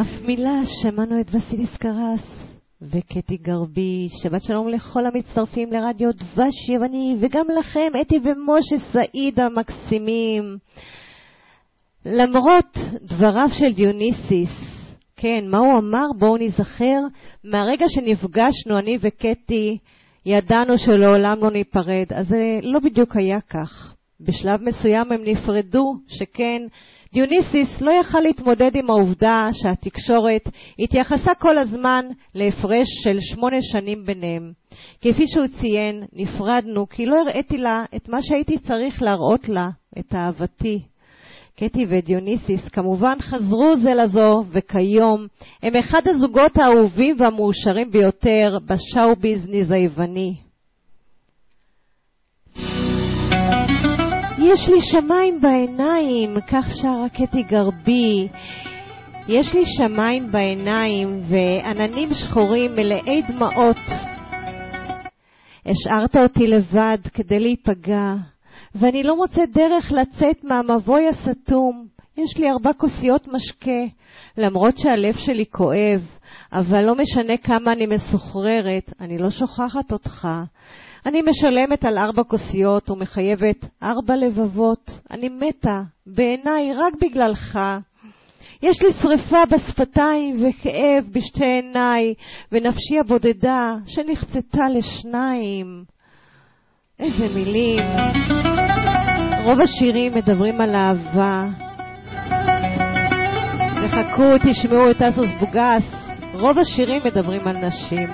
אף מילה. שמענו את וסיליס קרס וקטי גרבי. שבת שלום לכל המצטרפים לרדיו דבש יווני, וגם לכם אתי ומשה סעיד המקסימים. למרות דבריו של דיוניסיס, כן, מה הוא אמר? בואו נזכר. מהרגע שנפגשנו אני וקטי ידענו שלעולם לא ניפרד. אז זה לא בדיוק היה כך. בשלב מסוים הם נפרדו, שכן דיוניסיס לא יכל להתמודד עם העובדה שהתקשורת התייחסה כל הזמן להפרש של 8 שנים ביניהם. כפי שהוא ציין, נפרדנו כי לא הראיתי לה את מה שהייתי צריך להראות לה, את אהבתי. קטי ודיוניסיס כמובן חזרו זה לזו, וכיום הם אחד הזוגות האהובים והמאושרים ביותר בשואו ביזנס היווני. יש לי שמיים בעיניים, כך שרה קטי גרבי. יש לי שמיים בעיניים ועננים שחורים מלאי דמעות. השארת אותי לבד כדי להיפגע, ואני לא מוצא דרך לצאת מהמבוי הסתום. יש לי 4 כוסיות משקה, למרות שהלב שלי כואב, אבל לא משנה כמה אני מסוחררת, אני לא שוכחת אותך. אני משלמת על 4 כוסיות ומחייבת 4 לבבות. אני מתה בעיניי רק בגללך. יש לי שריפה בשפתיים וכאב בשתי עיניי, ונפשי הבודדה שנחצתה לשניים. איזה מילים. רוב השירים מדברים על אהבה. תחכו, תשמעו את אסוס בוגס. רוב השירים מדברים על נשים.